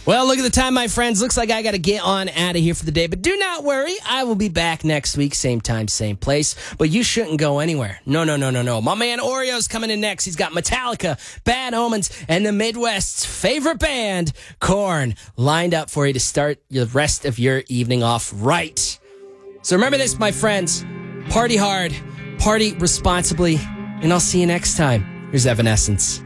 Well, look at the time, my friends. Looks like I got to get on out of here for the day. But do not worry. I will be back next week, same time, same place. But you shouldn't go anywhere. No. My man Oreo's coming in next. He's got Metallica, Bad Omens, and the Midwest's favorite band, Korn, lined up for you to start the rest of your evening off right. So remember this, my friends. Party hard, party responsibly, and I'll see you next time. Here's Evanescence.